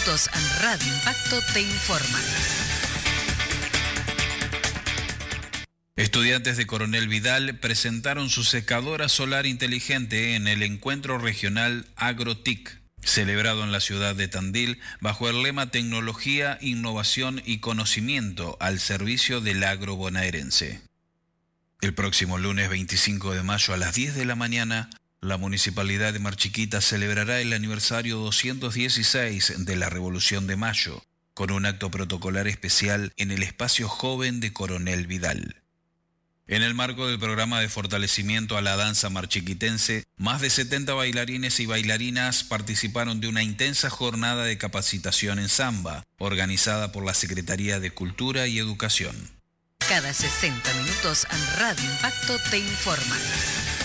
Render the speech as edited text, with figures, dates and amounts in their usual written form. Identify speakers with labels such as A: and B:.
A: minutos, Radio Impacto te informa.
B: Estudiantes de Coronel Vidal presentaron su secadora solar inteligente en el encuentro regional AgroTIC, celebrado en la ciudad de Tandil bajo el lema Tecnología, Innovación y Conocimiento al servicio del agro bonaerense. El próximo lunes 25 de mayo a las 10 de la mañana, la Municipalidad de Mar Chiquita celebrará el aniversario 216 de la Revolución de Mayo, con un acto protocolar especial en el espacio joven de Coronel Vidal. En el marco del programa de fortalecimiento a la danza marchiquitense, más de 70 bailarines y bailarinas participaron de una intensa jornada de capacitación en samba, organizada por la Secretaría de Cultura y Educación.
A: Cada 60 minutos, Radio Impacto te informa.